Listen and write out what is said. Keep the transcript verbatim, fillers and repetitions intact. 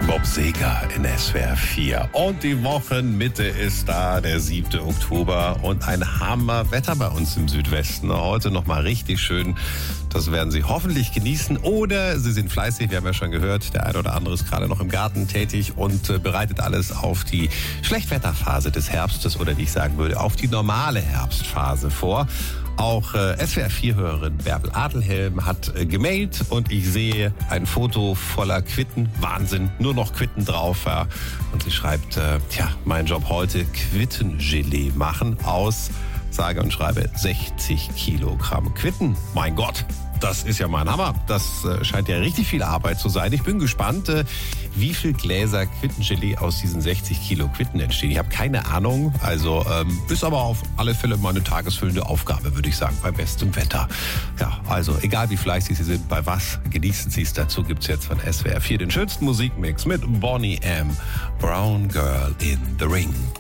Bob Seger in S W R vier. Und die Wochenmitte ist da, der siebte Oktober. Und ein Hammerwetter bei uns im Südwesten. Heute nochmal richtig schön. Das werden Sie hoffentlich genießen. Oder Sie sind fleißig, wir haben ja schon gehört, der eine oder andere ist gerade noch im Garten tätig und äh, bereitet alles auf die Schlechtwetterphase des Herbstes oder wie ich sagen würde, auf die normale Herbstphase vor. Auch äh, S W R vier-Hörerin Bärbel Adelhelm hat äh, gemailt und ich sehe ein Foto voller Quitten. Wahnsinn, nur noch Quitten drauf. Ja. Und sie schreibt, äh, tja, mein Job heute, Quittengelee machen aus, sage und schreibe, sechzig Kilogramm Quitten. Mein Gott, das ist ja mal ein Hammer. Das äh, scheint ja richtig viel Arbeit zu sein. Ich bin gespannt, äh, wie viel Gläser Quittengelee aus diesen sechzig Kilo Quitten entstehen. Ich habe keine Ahnung. Also ähm, ist aber auf alle Fälle mal eine tagesfüllende Aufgabe, würde ich sagen, bei bestem Wetter. Ja, also egal wie fleißig Sie sind, bei was genießen Sie es. Dazu gibt es jetzt von S W R vier den schönsten Musikmix mit Boney M. Brown Girl in the Ring.